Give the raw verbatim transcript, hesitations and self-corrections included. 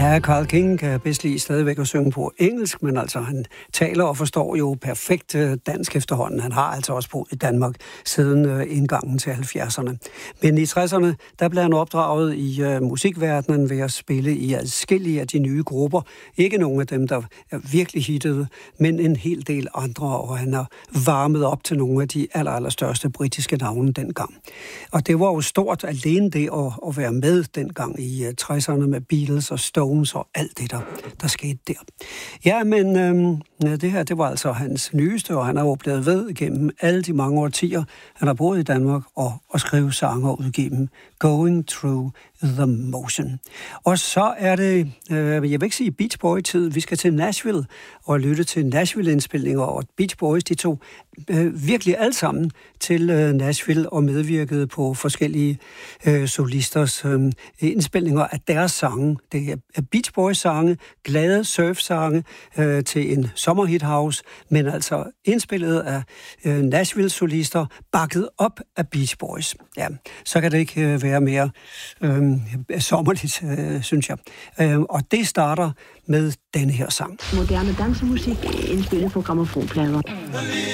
Ja, Carl King kan bedst lide stadigvæk at synge på engelsk, men altså han taler og forstår jo perfekt dansk efterhånden. Han har altså også boet i Danmark siden indgangen til halvfjerdserne. Men i tresserne, der blev han opdraget i uh, musikverdenen ved at spille i adskillige af de nye grupper. Ikke nogen af dem, der er virkelig hittede, men en hel del andre, og han har varmet op til nogle af de aller, aller største britiske navne dengang. Og det var jo stort alene det at, at være med dengang i uh, tresserne med Beatles og Stones og alt det, der, der skete der. Ja, men øhm, det her, det var altså hans nyeste, og han har jo blevet ved gennem alle de mange årtier, han har boet i Danmark, og, og skrevet sange og udgive dem. Going Through the Motion. Og så er det, øh, jeg vil ikke sige Beach Boy-tid, vi skal til Nashville og lytte til Nashville-indspilninger, og Beach Boys, de tog øh, virkelig alt sammen til øh, Nashville og medvirkede på forskellige øh, solisters øh, indspilninger af deres sange. Det er Beach Boys-sange, glade surf-sange øh, til en sommerhit-house, men altså indspillet af øh, Nashville-solister, bakket op af Beach Boys. Ja, så kan det ikke øh, være mere øh, sommerligt, øh, synes jeg. Øh, og det starter med denne her sang. Moderne dansemusik indspillet på grammofonplader.